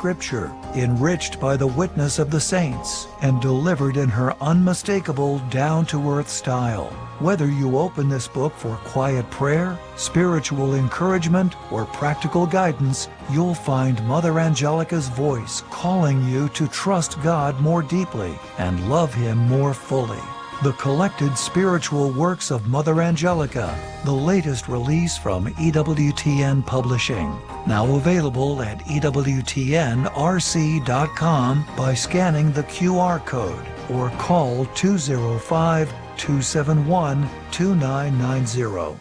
Scripture, enriched by the witness of the saints, and delivered in her unmistakable, down-to-earth style. Whether you open this book for quiet prayer, spiritual encouragement, or practical guidance, you'll find Mother Angelica's voice calling you to trust God more deeply and love Him more fully. The Collected Spiritual Works of Mother Angelica, the latest release from EWTN Publishing. Now available at EWTNRC.com by scanning the QR code or call 205-271-2990.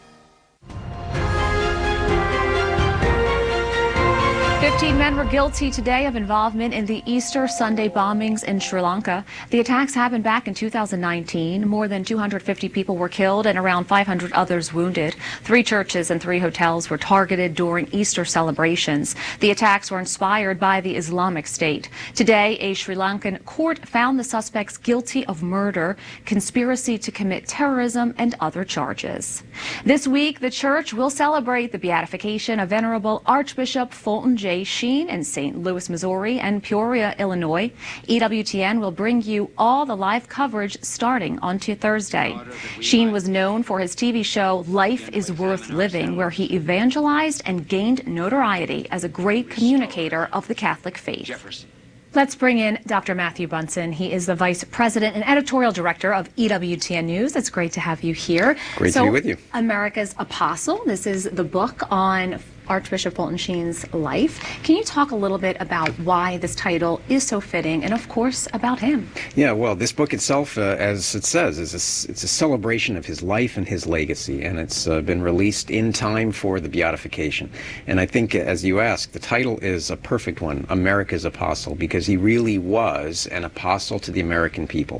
15 men were guilty today of involvement in the Easter Sunday bombings in Sri Lanka. The attacks happened back in 2019. More than 250 people were killed and around 500 others wounded. 3 churches and 3 hotels were targeted during Easter celebrations. The attacks were inspired by the Islamic State. Today, a Sri Lankan court found the suspects guilty of murder, conspiracy to commit terrorism, and other charges. This week, the church will celebrate the beatification of Venerable Archbishop Fulton J. Sheen in St. Louis, Missouri and Peoria, Illinois. EWTN will bring you all the live coverage starting on Thursday. Sheen was known for his TV show Life is Worth Living, where he evangelized and gained notoriety as a great communicator of the Catholic faith. Let's bring in Dr. Matthew Bunson. He is the Vice President and Editorial Director of EWTN News. It's great to have you here. Great to be with you. America's Apostle. This is the book on Archbishop Fulton Sheen's life. Can you talk a little bit about why this title is so fitting and, of course, about him? Yeah, well, this book itself, as it says, it's a celebration of his life and his legacy, and it's been released in time for the beatification. And I think, as you asked, the title is a perfect one, America's Apostle, because he really was an apostle to the American people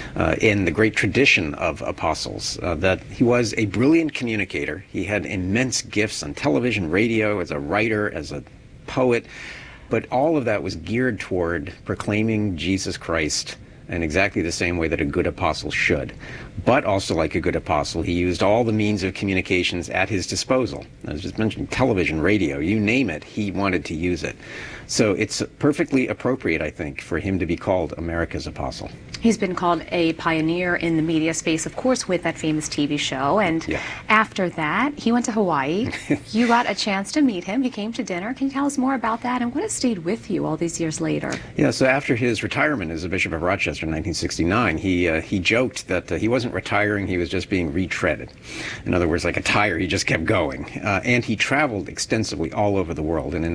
in the great tradition of apostles, that he was a brilliant communicator. He had immense gifts on television, radio, as a writer, as a poet, but all of that was geared toward proclaiming Jesus Christ in exactly the same way that a good apostle should. But also, like a good apostle, he used all the means of communications at his disposal. I was just mentioning television, radio, you name it, he wanted to use it. So it's perfectly appropriate, I think, for him to be called America's Apostle. He's been called a pioneer in the media space, of course, with that famous TV show. And after that, he went to Hawaii. You got a chance to meet him. He came to dinner. Can you tell us more about that and what has stayed with you all these years later? Yeah, so after his retirement as a Bishop of Rochester in 1969, he joked that he wasn't retiring, he was just being retreaded. In other words, like a tire, he just kept going. And he traveled extensively all over the world. And in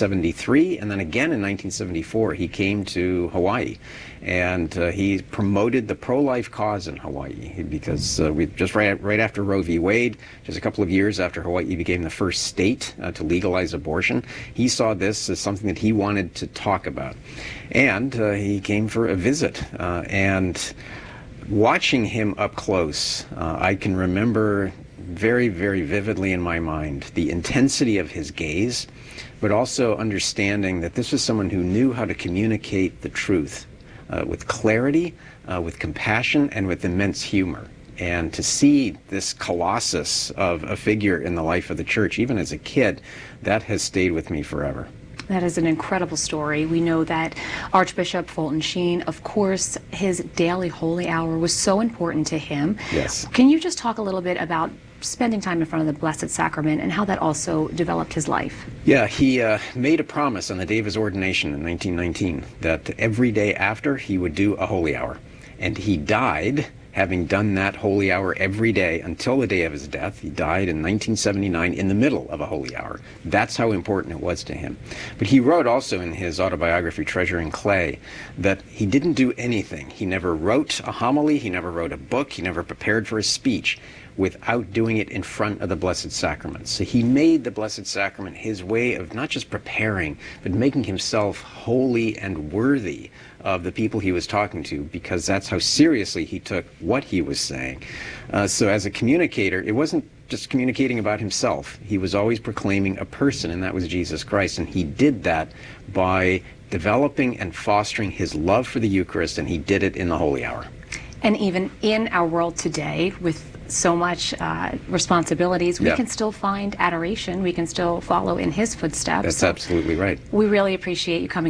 1973, and then again in 1974, he came to Hawaii. And he promoted the pro-life cause in Hawaii because just right after Roe v. Wade, just a couple of years after Hawaii became the first state to legalize abortion, he saw this as something that he wanted to talk about. And he came for a visit. And watching him up close, I can remember very, very vividly in my mind the intensity of his gaze, but also understanding that this was someone who knew how to communicate the truth with clarity, with compassion, and with immense humor. And to see this colossus of a figure in the life of the church, even as a kid, that has stayed with me forever. That is an incredible story. We know that Archbishop Fulton Sheen, of course, his daily holy hour was so important to him. Yes. Can you just talk a little bit about spending time in front of the Blessed Sacrament and how that also developed his life? Yeah, he made a promise on the day of his ordination in 1919 that every day after he would do a holy hour. And he died having done that holy hour every day until the day of his death. He died in 1979 in the middle of a holy hour. That's how important it was to him. But he wrote also in his autobiography, Treasuring Clay, that he didn't do anything. He never wrote a homily, he never wrote a book, he never prepared for a speech without doing it in front of the Blessed Sacrament. So he made the Blessed Sacrament his way of not just preparing, but making himself holy and worthy of the people he was talking to, because that's how seriously he took what he was saying. So as a communicator, it wasn't just communicating about himself. He was always proclaiming a person, and that was Jesus Christ. And he did that by developing and fostering his love for the Eucharist, and he did it in the Holy Hour. And even in our world today, with so much responsibilities, we can still find adoration. We can still follow in his footsteps. That's absolutely right. We really appreciate you coming